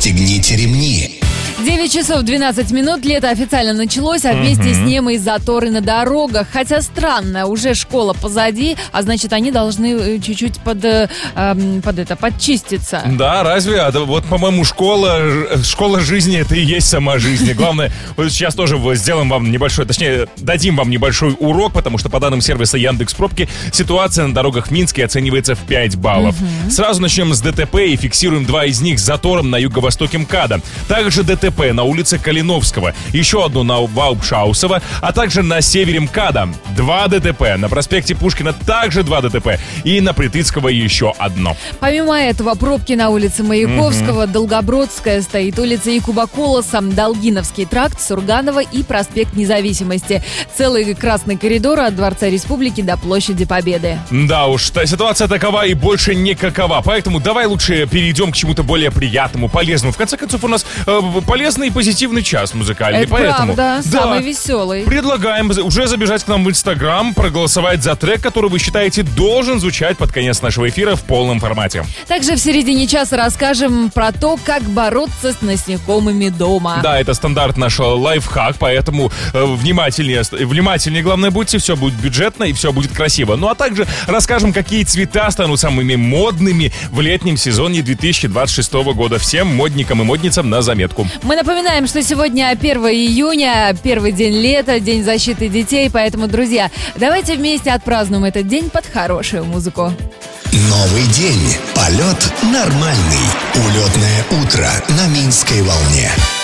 Пристегните ремни. 9 часов 12 минут, лето официально началось, а вместе с ним и заторы на дорогах. Хотя странно, уже школа позади, а значит, они должны чуть-чуть подчиститься. Да, разве? Вот, по-моему, школа жизни — это и есть сама жизнь. И главное, вот сейчас тоже сделаем вам небольшой, точнее, дадим вам небольшой урок, потому что по данным сервиса Яндекс.Пробки ситуация на дорогах в Минске оценивается в 5 баллов. Сразу начнем с ДТП и фиксируем 2 из них с затором на юго-востоке МКАДа. Также ДТП на улице Калиновского, еще одно на Ваупшаусова, а также на севере МКАДа 2 ДТП, на проспекте Пушкина также 2 ДТП и на Притыцкого еще одно. Помимо этого, пробки на улице Маяковского, Долгобродская стоит, улица Якуба Колоса, Долгиновский тракт, Сурганова и проспект Независимости. Целый красный коридор от Дворца Республики до Площади Победы. Да уж, ситуация такова и больше никакова, поэтому давай лучше перейдем к чему-то более приятному, полезному. В конце концов, у нас полезный и позитивный час музыкальный. Это поэтому, правда, самый веселый. Предлагаем уже забежать к нам в Инстаграм, проголосовать за трек, который вы считаете должен звучать под конец нашего эфира в полном формате. Также в середине часа расскажем про то, как бороться с насекомыми дома. Да, это стандарт наш лайфхак, поэтому внимательнее, главное, будьте, все будет бюджетно и все будет красиво. Ну а также расскажем, какие цвета станут самыми модными в летнем сезоне 2026 года. Всем модникам и модницам на заметку. Мы напоминаем, что сегодня 1 июня, первый день лета, День защиты детей, поэтому, друзья, давайте вместе отпразднуем этот день под хорошую музыку. Новый день. Полет нормальный. Улетное утро на Минской волне.